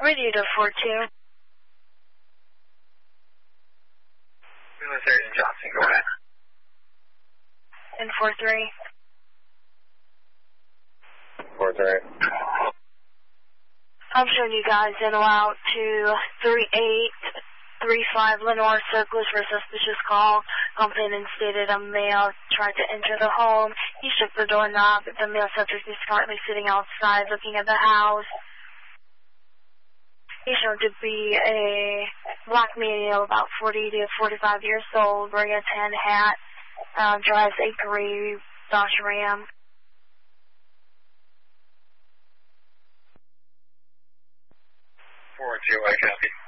Radio to 4-2. Sergeant Johnson, go ahead. And 4-3. 4-3. I'm showing you guys in a route to 3835 Lenore Circus for a suspicious call. Complainant stated a male tried to enter the home. He shook the doorknob. The male subject is currently sitting outside looking at the house. He's shown to be a black male, about 40 to 45 years old, wearing a tan hat, drives a gray Dodge Ram. 4-2, I copy.